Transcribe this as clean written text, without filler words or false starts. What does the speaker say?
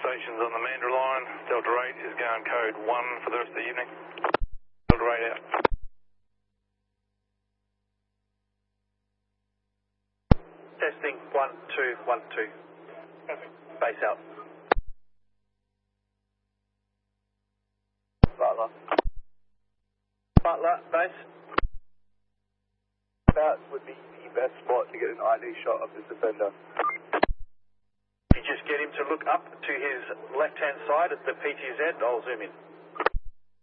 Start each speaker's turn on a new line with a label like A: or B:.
A: stations on the Mandurah line. Delta 8 is going code 1 for the rest of the evening. Delta 8 out.
B: Testing 1, 2, 1, 2. Base out. Butler, base.
C: That would be the best spot to get an ID shot of this defender.
B: If you just get him to look up to his left-hand side at the PTZ, I'll zoom in.